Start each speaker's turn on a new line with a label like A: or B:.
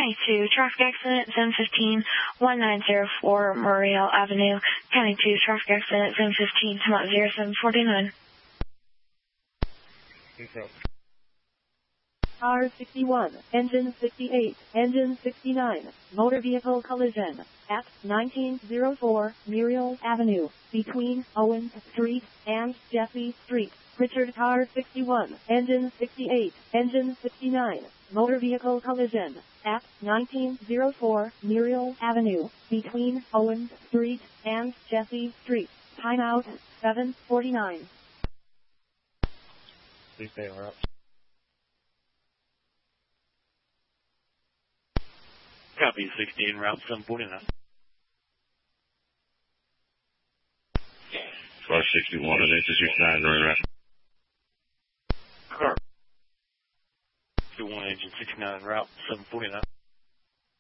A: County 2, traffic accident, zone 15, 1904 Muriel Avenue. County 2, traffic accident, zone 15, come out 0749.
B: Car 61, engine 68, engine 69, motor vehicle collision at 1904 Muriel Avenue, between Owens Street and Jesse Street. Richard, car 61, engine 68, engine 69, motor vehicle collision at 1904 Muriel Avenue, between Owens Street and Jesse Street. Timeout 7:49.
C: Please stay on route.
D: Copy 16, route 749.
E: Car 61 and engine 69, running route.
D: Car 61, engine 69, route 749.